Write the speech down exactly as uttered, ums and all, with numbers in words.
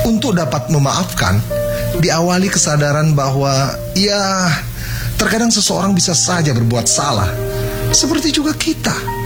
Untuk dapat memaafkan, diawali kesadaran bahwa ya, terkadang seseorang bisa saja berbuat salah, seperti juga kita.